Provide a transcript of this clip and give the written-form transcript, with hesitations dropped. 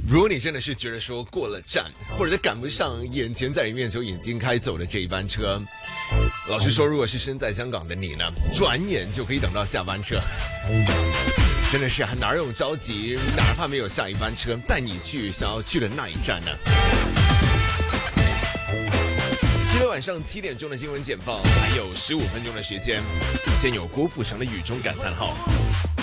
如果你真的是觉得说过了站，或者是赶不上眼前在你面前已经开走的这一班车，老实说，如果是身在香港的你呢，转眼就可以等到下班车。真的是哪有着急，哪怕没有下一班车，带你去想要去的那一站呢？今天晚上7点钟的新闻简报，还有15分钟的时间，先有郭富城的雨中感叹号。